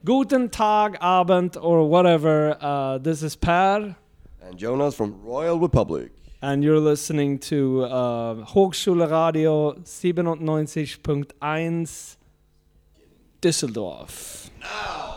Guten Tag, Abend, or whatever. This is Per. And Jonas from Royal Republic. And you're listening to Hochschule Radio 97.1 Düsseldorf. Now.